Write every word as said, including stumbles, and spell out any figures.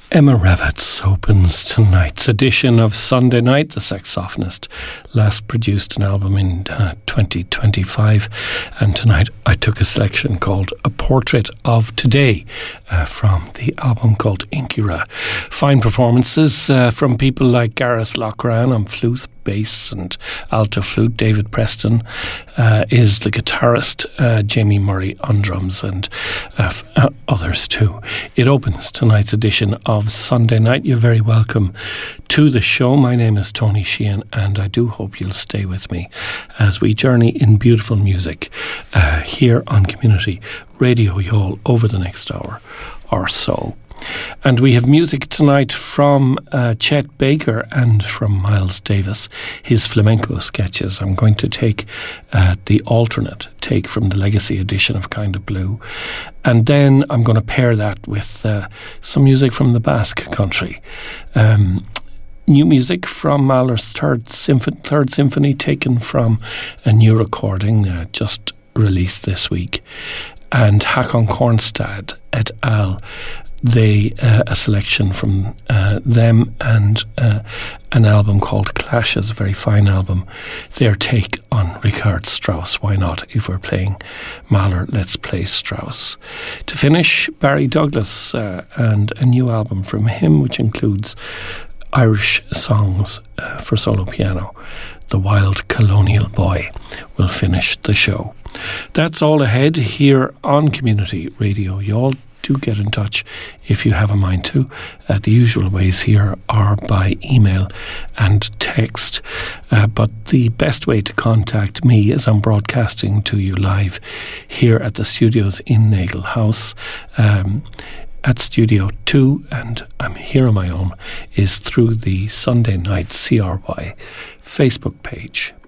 Emma Revitz opens tonight's edition of Sunday Night. The Saxophonist last produced an album in uh, twenty twenty-five, and tonight I took a selection called A Portrait of Today uh, from the album called Inkira. Fine performances uh, from people like Gareth Lochran on flute, bass and alto flute. David Preston uh, is the guitarist, uh, Jamie Murray on drums, and uh, f- uh, others too. It opens tonight's edition of Sunday Night. You're very welcome to the show. My name is Tony Sheehan, and I do hope you'll stay with me as we journey in beautiful music uh, here on Community Radio Youghal over the next hour or so. And we have music tonight from uh, Chet Baker and from Miles Davis, his flamenco sketches. I'm going to take uh, the alternate take from the Legacy edition of Kind of Blue, and then I'm going to pair that with uh, some music from the Basque country. Um, new music from Mahler's Third, Symph- Third Symphony, taken from a new recording uh, just released this week, and Hakon Kornstad et al. They uh, a selection from uh, them and uh, an album called Clashes, a very fine album. Their take on Richard Strauss. Why not? If we're playing Mahler, let's play Strauss. To finish, Barry Douglas uh, and a new album from him, which includes Irish songs uh, for solo piano. The Wild Colonial Boy will finish the show. That's all ahead here on Community Radio Youghal. Do get in touch if you have a mind to. Uh, the usual ways here are by email and text, uh, but the best way to contact me is I'm broadcasting to you live here at the studios in Nagle House um, at Studio two, and I'm here on my own, is through the Sunday Night C R Y Facebook page.